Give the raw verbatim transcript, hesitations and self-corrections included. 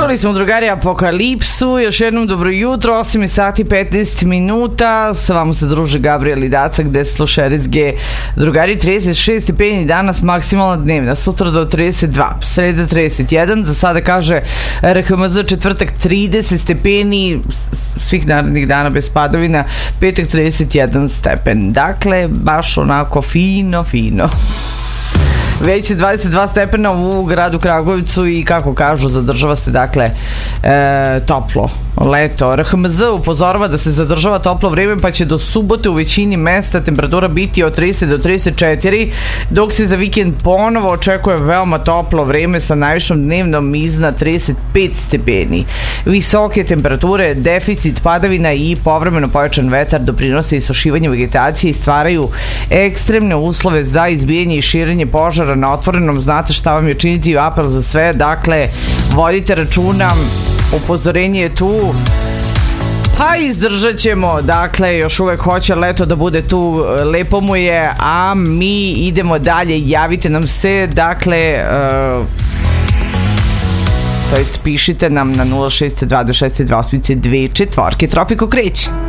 Čuli smo, drugari, Apokalipsu. Još jednom dobro jutro, osam sati i petnaest minuta. Sa vama se druže Gabriel i Daca, gde se sluša R S G. Drugari, trideset šest stepeni danas, maksimalna dnevna, sutra do trideset dva, sreda trideset jedan. Za sada kaže R H M Z četvrtak trideset stepeni, svih narednih dana bez padavina, petak trideset jedan stepen. Dakle, baš onako fino, fino. Već je dvadeset dva stepena u gradu Kragujevcu i kako kažu, zadržava se dakle e, toplo leto. R H M Z upozorava da se zadržava toplo vreme, pa će do subote u većini mesta temperatura biti od trideset do trideset četiri, dok se za vikend ponovo očekuje veoma toplo vreme sa najvišom dnevnom iznad trideset pet stepeni. Visoke temperature, deficit padavina i povremeno pojačan vetar doprinose isušivanju vegetacije i stvaraju ekstremne uslove za izbijanje i širenje požara na otvorenom. Znate šta vam je činiti, apel za sve, dakle vodite računa, upozorenje je tu, pa izdržat ćemo, dakle još uvek hoće leto da bude tu, lepo mu je, a mi idemo dalje. Javite nam se, dakle uh, to jest pišite nam na nula šest dva šest dva osam dve četvorke. Tropiko kreće.